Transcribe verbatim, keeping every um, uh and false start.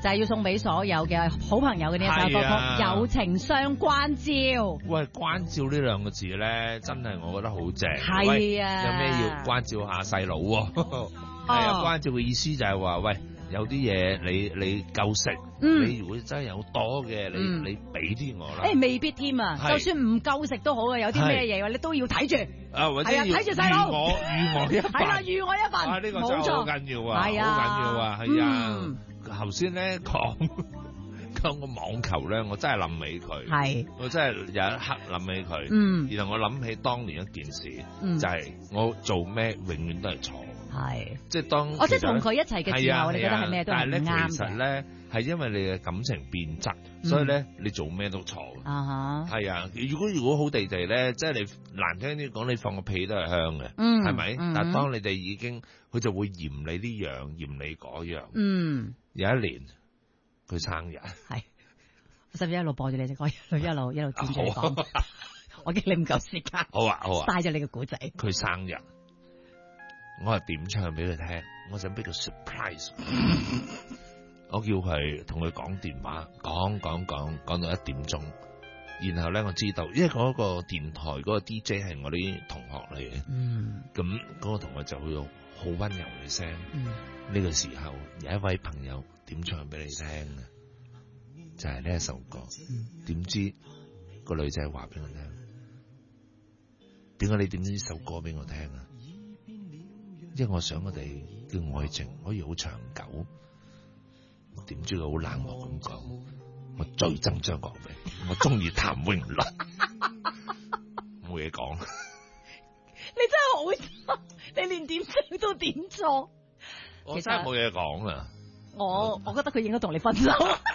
就係要送俾所有嘅好朋友嘅呢一首歌曲係啊 《友情相關照》。 喂，關照呢兩個字咧，真係我覺得好正。 係喂啊有咩要關照下細佬喎？係啊，關照嘅意思就係話，喂，有啲嘢你你夠食， 嗯你如果真係有多嘅，你嗯你俾啲我啦。 誒未必添啊， 係就算唔夠食都好啊，有啲咩嘢你都要睇住。 啊，或者係啊要睇住細佬預我預我一份。 係啦，預我一份， 啊，呢個冇真係好錯。 緊要啊，好緊係啊要啊，係啊嗯。 頭先咧講講個網球咧，我真係諗起佢。 係， 我真係有一刻諗起佢。 嗯然後我諗起當年一件事， 嗯就係我做咩永遠都係錯。 係。 即係當我即係其實呢同佢一齊嘅時候，你覺得係咩都係唔但係咧， 啱其實嘅。 咧係因為你嘅感情變質，所以咧你做咩都錯。 啊哈， 係啊，如果如果好地地咧，即係你難聽啲講，你放個屁都係香嘅， 嗯係咪？ 嗯但係當你哋已經，佢就會嫌你呢樣，嫌你嗰樣。 嗯， 有一年佢生日， 係，我使唔使一路播住你隻歌，一路一路一路轉住你好啊講？我驚你唔夠時間， 好啊好啊， 嘥咗你嘅古仔。 佢生日，我係點唱俾佢聽，我想俾個 surprise。我叫佢同佢講電話，講講講講到一點鐘，然後咧我知道，因為嗰個電台嗰個 D J 係我啲同學嚟嘅， 嗯咁嗰個同學就會用好溫柔嘅聲。 嗯， 呢個時候有一位朋友點唱俾你聽嘅，就係呢一首歌。點知個女仔話俾我聽，點解你點呢首歌俾我聽啊？因為我想我哋嘅愛情可以好長久。點知佢好冷漠咁講，我最憎張國榮，我中意譚詠麟，冇嘢講。 你真係好心，你連點唱都點錯。 我真係冇嘢講啊！ 我我覺得佢應該同你分手。